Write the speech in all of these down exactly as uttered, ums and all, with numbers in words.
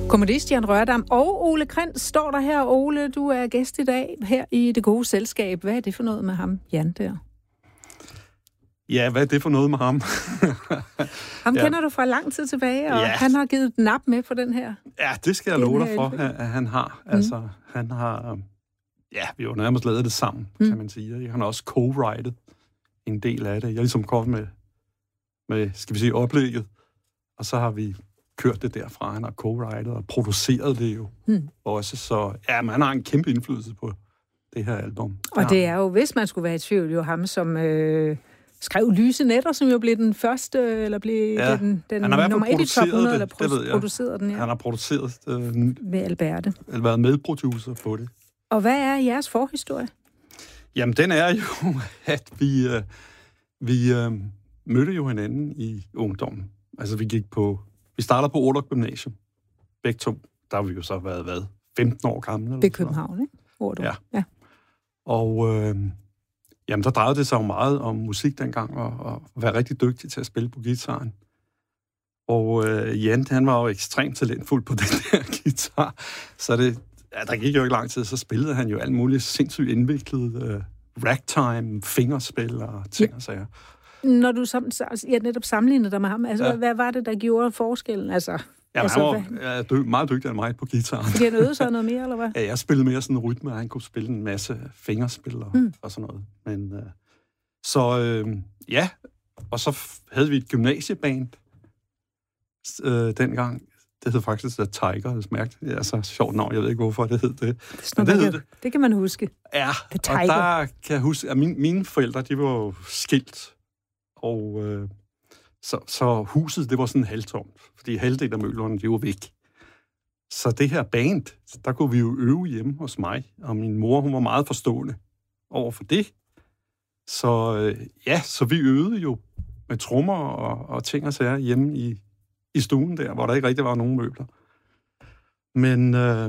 Komponist Jan Rørdam og Ole Krentz står der her. Ole, du er gæst i dag her i Det Gode Selskab. Hvad er det for noget med ham, Jan, der? Ja, hvad er det for noget med ham? Ham ja. Kender du fra lang tid tilbage, og ja. Han har givet et nap med på den her. Ja, det skal jeg love dig for, at han har. Mm. Altså, han har... Ja, vi har jo nærmest lavet det sammen, mm. kan man sige. Han har også co-writet en del af det. Jeg er ligesom kommet med, med, skal vi sige, oplægget, og så har vi kørt det derfra. Han har co-writet og produceret det jo mm. også. Så ja, man har en kæmpe indflydelse på det her album. Og ja. Det er jo, hvis man skulle være i tvivl, jo ham, som øh, skrev Lyse Nætter, som jo blev den første, eller blev ja. den, den nummer et i top hundrede, eller pro- produceret den, ja. Han har produceret øh, med Alberte. Eller været medproducer på det. Og hvad er jeres forhistorie? Jamen, den er jo, at vi, øh, vi øh, mødte jo hinanden i ungdommen. Altså, vi gik på... Vi starter på Ordrup Gymnasium. Begge to. Der har vi jo så været, hvad, femten år gamle. Det er København, ikke? Ordrup. Ja. ja. Og øh, jamen, der drejede det sig jo meget om musik dengang, og, og være rigtig dygtig til at spille på guitaren. Og øh, Jan, han var jo ekstremt talentfuld på den der guitar. Så det, ja, der gik jo ikke lang tid, så spillede han jo alt muligt sindssygt indviklet øh, ragtime, fingerspil og ting ja. Og sager. Når du sam, ja, netop sammenlignede dig med ham, altså, ja. Hvad var det, der gjorde forskellen? Altså, ja, altså, han var ja, dy- meget dygtig af mig på guitaren. Fordi han øvede sig noget mere, eller hvad? Ja, jeg spillede mere sådan en rytme, og han kunne spille en masse fingerspil og, mm. og sådan noget. Men, øh, så øh, ja, og så f- havde vi et gymnasieband øh, dengang. Det hed faktisk The Tigers, mærkt. Det er så sjovt navn, jeg ved ikke, hvorfor det hed det. Det, Men det, hed det. det kan man huske. Ja, og der kan jeg huske, at mine, mine forældre, de var jo skilt. Og øh, så, så huset, det var sådan halvtomt, fordi halvdelen af møblerne, de var væk. Så det her band, der kunne vi jo øve hjemme hos mig, og min mor, hun var meget forstående over for det. Så øh, ja, så vi øvede jo med trommer og, og ting og sager hjemme i, i stuen der, hvor der ikke rigtig var nogen møbler. Men, øh,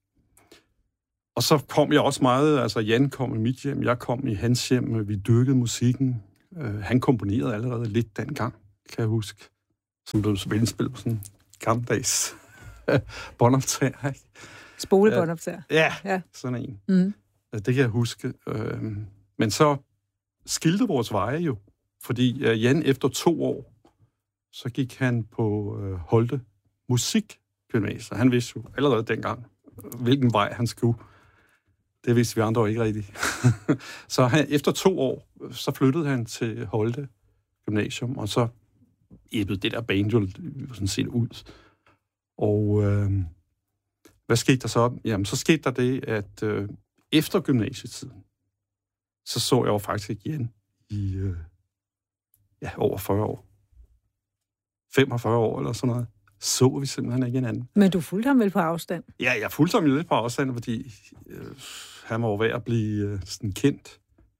og så kom jeg også meget, altså Jan kom i mit hjem, jeg kom i hans hjem, vi dyrkede musikken. Uh, han komponerede allerede lidt dengang, kan jeg huske, som blev spillet på sådan en gammeldags båndoptager, ikke? Spolebåndoptager. Uh, ja, ja, sådan en. Mm. Uh, det kan jeg huske. Uh, men så skilte vores veje jo, fordi uh, Jan efter to år, så gik han på uh, Holte Musikgymnasium. Han vidste jo allerede dengang, hvilken vej han skulle. Det vidste vi andre ikke rigtigt. Så han, efter to år, så flyttede han til Holte Gymnasium, og så æbbede det der band jo sådan set ud. Og øh, hvad skete der så? Jamen, så skete der det, at øh, efter gymnasietiden, så så jeg jo faktisk igen i øh, ja, over fyrre år. femogfyrre år eller sådan noget. Så vi simpelthen ikke hinanden. Men du fulgte ham vel på afstand? Ja, jeg fulgte ham jo lidt på afstand, fordi øh, han var jo ved at blive øh, sådan kendt.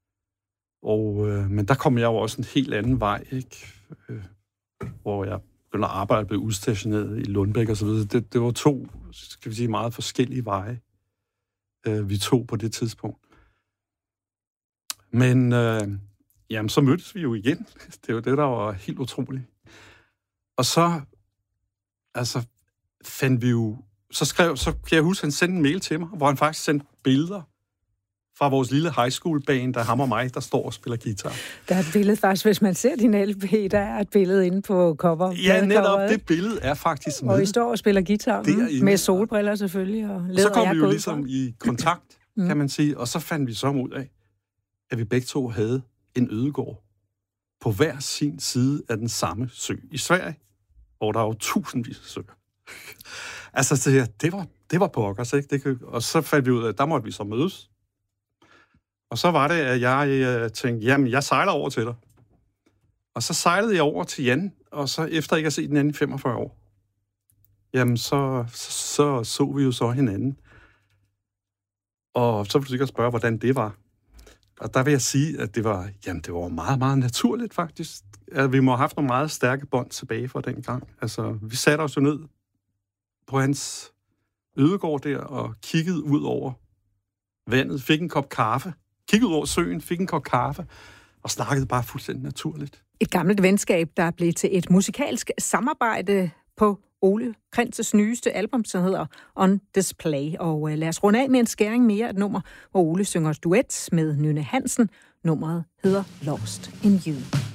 Og, øh, men der kom jeg jo også en helt anden vej, ikke? Øh, hvor jeg begyndte at arbejde, blev udstationeret i Lundbæk og så videre. Det, det var to, skal vi sige, meget forskellige veje, øh, vi tog på det tidspunkt. Men øh, jamen, så mødtes vi jo igen. Det var det, der var helt utroligt. Og så altså, fandt vi jo... Så skrev, så kan jeg huske, han sendte en mail til mig, hvor han faktisk sendte billeder fra vores lille high school band, der ham og mig, der står og spiller guitar. Der er et billede faktisk, hvis man ser din L P, der er et billede inde på cover. Ja, netop, det billede er faktisk med. Og I står og spiller guitar derinde. Med solbriller selvfølgelig. Og, og så kom vi jo ligesom i kontakt, mm. kan man sige, og så fandt vi så ud af, at vi begge to havde en ødegård på hver sin side af den samme sø i Sverige, hvor der er jo tusindvis af søer. Altså, så det var, det var pokkers, ikke? Det kan, og så fandt vi ud af, at der måtte vi så mødes. Og så var det, at jeg øh, tænkte, jamen, jeg sejler over til dig. Og så sejlede jeg over til Jan, og så efter ikke at have set den anden i femogfyrre år, jamen, så så, så så vi jo så hinanden. Og så ville du sikkert spørge, hvordan det var. Og der vil jeg sige, at det var, jamen, det var meget, meget naturligt, faktisk. At vi må have haft nogle meget stærke bånd tilbage fra den gang. Altså, vi satte os jo ned på hans ødegård der, og kiggede ud over vandet, fik en kop kaffe, kiggede ud over søen, fik en kop kaffe, og snakkede bare fuldstændig naturligt. Et gammelt venskab, der blev til et musikalsk samarbejde på Ole Krentz' nyeste album, som hedder On Display. Og øh, lad os runde af med en skæring mere af et nummer, hvor Ole synger duet med Nynne Hansen. Nummeret hedder Lost in You.